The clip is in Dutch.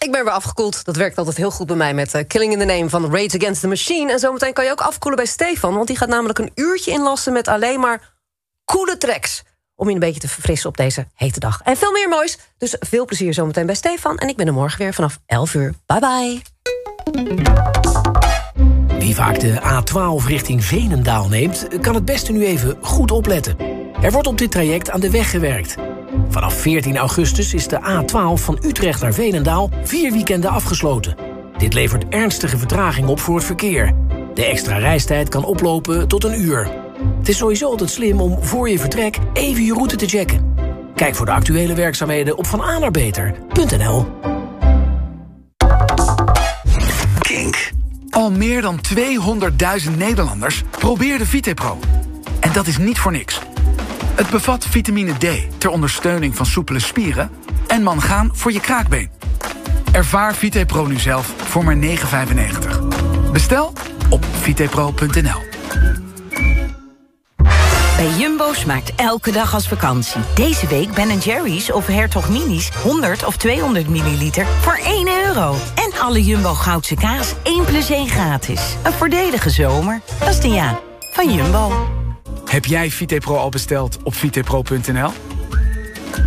Ik ben weer afgekoeld. Dat werkt altijd heel goed bij mij met Killing in the Name van Rage Against the Machine. En zometeen kan je ook afkoelen bij Stefan, want die gaat namelijk een uurtje inlassen met alleen maar coole tracks. Om je een beetje te verfrissen op deze hete dag. En veel meer moois. Dus veel plezier zometeen bij Stefan. En ik ben er morgen weer vanaf 11 uur. Bye bye. Wie vaak de A12 richting Veenendaal neemt, kan het beste nu even goed opletten. Er wordt op dit traject aan de weg gewerkt. Vanaf 14 augustus is de A12 van Utrecht naar Veenendaal 4 weekenden afgesloten. Dit levert ernstige vertraging op voor het verkeer. De extra reistijd kan oplopen tot een uur. Het is sowieso altijd slim om voor je vertrek even je route te checken. Kijk voor de actuele werkzaamheden op vananaarbeter.nl. Kink. Al meer dan 200.000 Nederlanders probeerden VitePro. En dat is niet voor niks. Het bevat vitamine D ter ondersteuning van soepele spieren en mangaan voor je kraakbeen. Ervaar VitePro nu zelf voor maar €9,95. Bestel op vitepro.nl. Bij Jumbo smaakt elke dag als vakantie. Deze week Ben Jerry's of Hertog Minis 100 of 200 milliliter voor €1. En alle Jumbo Goudse kaas 1+1 gratis. Een voordelige zomer. Dat is de ja van Jumbo. Heb jij VitePro al besteld op vitepro.nl?